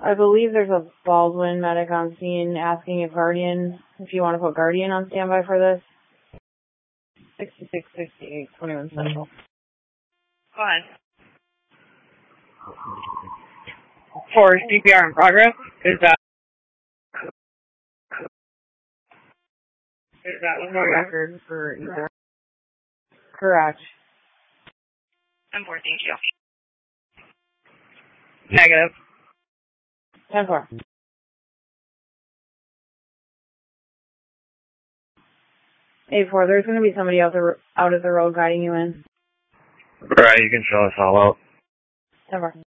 I believe there's a Baldwin medic on scene asking if you want to put Guardian on standby for this. 6668, 21 Central. Go ahead. For CPR in progress, is that what's No record for either. Correct. I'm 4, thank you. Negative. 10-4. 8-4, there's going to be somebody out at the road guiding you in. Alright, you can show us all out. 10-4.